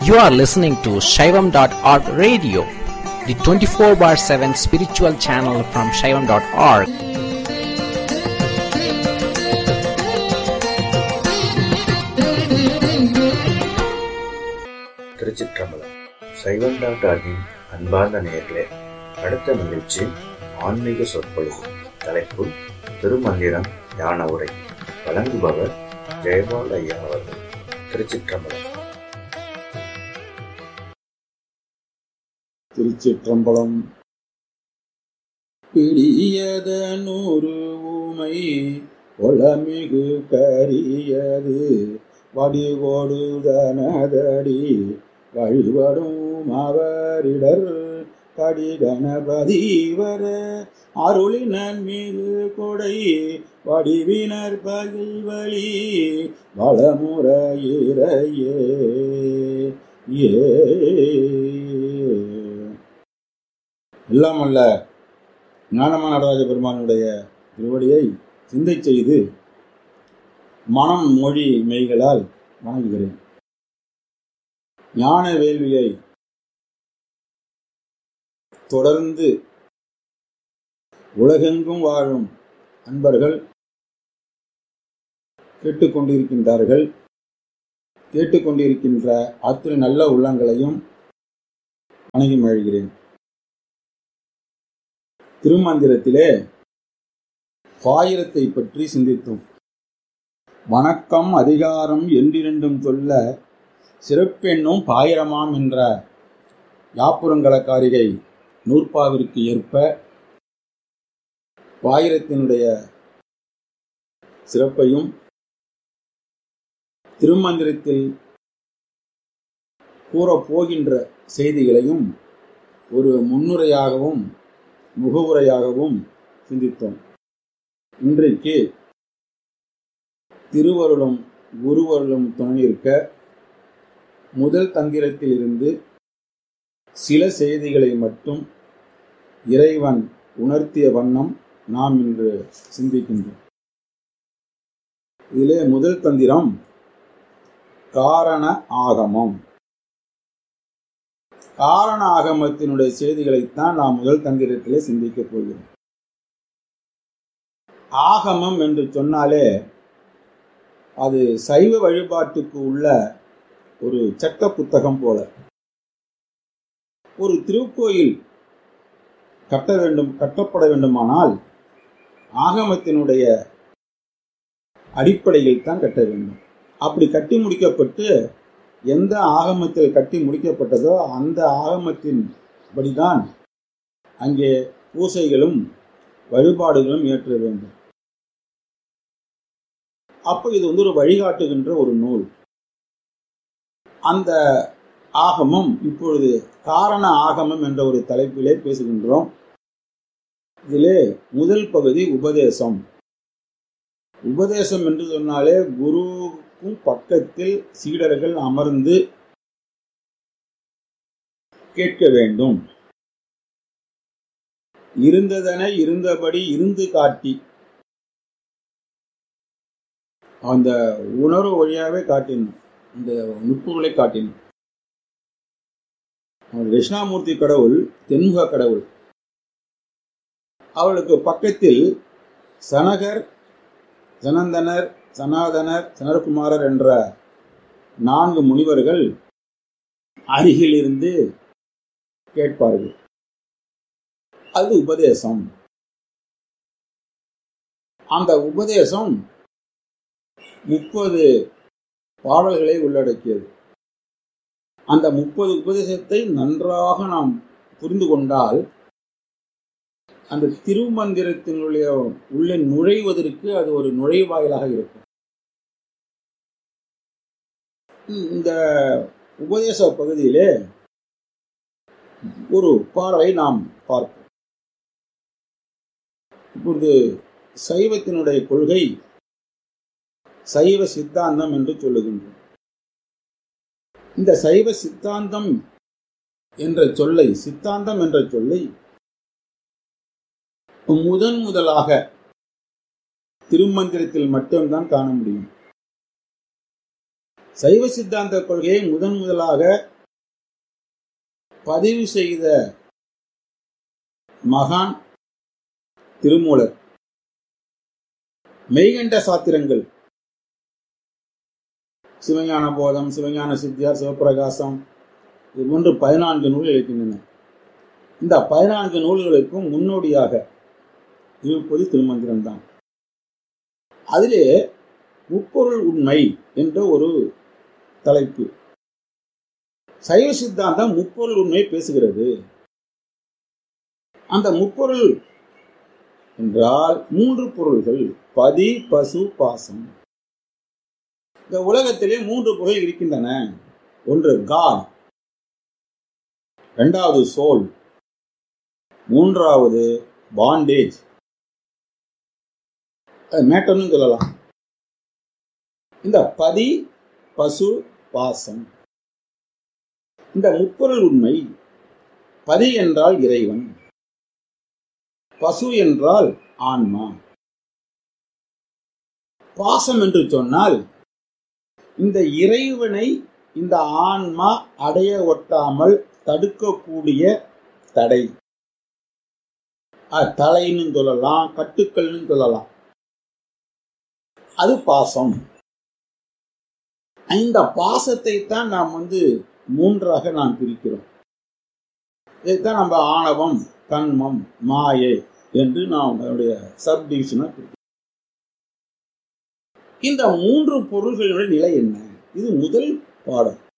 You are listening to Shaivam.org radio, the 24/7 spiritual channel from Shaivam.org. திருச்சிற்றம்பலம். சைவம்.org-இன் அன்பார்ந்த நேயர்களே, அடுத்த நிகழ்ச்சி ஆன்மீக சொற்பொழிவு. தலைப்பு திருமந்திரம் ஞான உரை. வழங்குபவர் ஜெயபால் ஐயா அவர்கள். திருச்சிற்றம்பலம். திருச்சிற்றம்பலம். பிடியதனூறு ஊமை ஒளமிகு கரியது வடிகொடுதனதடி வழிபடும் அவரிடர் கடி கணபதி வர அருளினன் மீது கொடை வடிவினர் பகில்வழி வளமுறையிறையே. எல்லாம் அல்ல ஞானமான நடராஜ பெருமானுடைய திருவடியை சிந்தை செய்து மனம் மொழி மெய்களால் வணங்குகிறேன். ஞான வேள்வியை தொடர்ந்து உலகெங்கும் வாழும் அன்பர்கள் கேட்டுக்கொண்டிருக்கின்றார்கள். கேட்டுக்கொண்டிருக்கின்ற அத்தனை நல்ல உள்ளங்களையும் வணங்கி மகிழ்கிறேன். திருமந்திரத்திலே பாயிரத்தை பற்றி சிந்தித்தோம். வணக்கம் அதிகாரம் என்றிரண்டும் சொல்ல சிறப்பெண்ணும் பாயிரமாம் என்ற யாப்புரங்கலக்காரிகை நூற்பாவிற்கு ஏற்ப பாயிரத்தினுடைய சிறப்பையும் திருமந்திரத்தில் கூறப்போகின்ற செய்திகளையும் ஒரு முன்னுரையாகவும் முகவுரையாகவும் சிந்தித்தோம். இன்றைக்கு திருவருளும் குருவருளும் துணையிருக்க முதல் தந்திரத்தில் இருந்து சில செய்திகளை மட்டும் இறைவன் உணர்த்திய வண்ணம் நாம் இன்று சிந்திக்கின்றோம். இதிலே முதல் தந்திரம் காரண ஆகமம். காரண ஆகமத்தினுடைய செய்திகளைத்தான் நாம் முதல் தந்திரத்திலே சிந்திக்கப் போகிறோம். ஆகமம் என்று சொன்னாலே அது சைவ வழிபாட்டுக்கு உள்ள ஒரு சட்ட புத்தகம் போல. ஒரு திருக்கோயில் கட்டப்பட வேண்டுமானால் ஆகமத்தினுடைய அடிப்படையில் தான் கட்ட வேண்டும். அப்படி கட்டி முடிக்கப்பட்டு எந்த ஆகமத்தில் கட்டி முடிக்கப்பட்டதோ அந்த ஆகமத்தின் படிதான் அங்கே பூசைகளும் வழிபாடுகளும் ஏற்ற வேண்டும். அப்போ இது ஒரு வழிகாட்டுகின்ற ஒரு நூல். அந்த ஆகமம் இப்பொழுது காரண ஆகமம் என்ற ஒரு தலைப்பிலே பேசுகின்றோம். இதிலே முதல் பகுதி உபதேசம். உபதேசம் என்று சொன்னாலே குருவுக்கும் பக்கத்தில் சீடர்கள் அமர்ந்து கேட்க வேண்டும். இருந்ததனை இருந்தபடி இருந்து காட்டி அந்த உணர்வு வழியாகவே காட்டினோம். இந்த நுட்பங்களை காட்டினோம். தட்சிணாமூர்த்தி கடவுள் தென்முக கடவுள். அவளுக்கு பக்கத்தில் சனகர், ஜனந்தனர், சனாதனர், சனற்குமாரர் என்ற 4 முனிவர்கள் அருகில் இருந்து கேட்பார்கள். அது உபதேசம். அந்த உபதேசம் 30 பாடல்களை உள்ளடக்கியது. அந்த 30 உபதேசத்தை நன்றாக நாம் புரிந்து கொண்டால் அந்த திருமந்திரத்தினுடைய உள்ளே நுழைவதற்கு அது ஒரு நுழைவாயிலாக இருக்கும். இந்த உபதேச பகுதியிலே ஒரு பாடலை நாம் பார்ப்போம். இப்பொழுது சைவத்தினுடைய கொள்கை சைவ சித்தாந்தம் என்று சொல்லுகின்றோம். இந்த சைவ சித்தாந்தம் என்ற சொல்லை முதலாக திருமந்திரத்தில் மட்டும்தான் காண முடியும். சைவ சித்தாந்த கொள்கையை முதலாக பதிவு செய்த மகான் திருமூலர். மெய்கண்ட சாத்திரங்கள், சிவஞான போதம், சிவஞான சித்தியார், சிவபிரகாசம், இது போன்று 14 நூல்கள் இருக்கின்றன. இந்த 14 நூல்களுக்கும் முன்னோடியாக இருப்பது திருமந்திரம் தான். அதிலே முப்பொருள் உண்மை என்ற ஒரு தலைப்பு. சைவ சித்தாந்தம் முப்பொருள் உண்மை பேசுகிறது. அந்த முப்பொருள் என்றால் 3 பொருள்கள்: பதி, பசு, பாசம். இந்த உலகத்திலே 3 பொருள் இருக்கின்றன. ஒன்று காட், இரண்டாவது சோல், மூன்றாவது பாண்டேஜ், மேட்டர்னு சொல்லலாம். இந்த பதி, பசு, பாசம், இந்த முப்பொருள் உண்மை. பதி என்றால் இறைவன், பசு என்றால் ஆன்மா, பாசம் என்று சொன்னால் இந்த இறைவனை இந்த ஆன்மா அடைய ஒட்டாமல் தடுக்கக்கூடிய தடை. தலைன்னு சொல்லலாம், கட்டுக்கள்னு சொல்லலாம். அது பாசம். இந்த பாசத்தை தான் நாம் 3ஆக நாம் பிரிக்கிறோம். இதைத்தான் நம்ம ஆணவம், கண்மம், மாயை என்று நாம் அதனுடைய சப்டிவிஷனா பிரிக்கிறோம். இந்த 3 பொருள்களுடைய நிலை என்ன? இது முதல் பாடம்.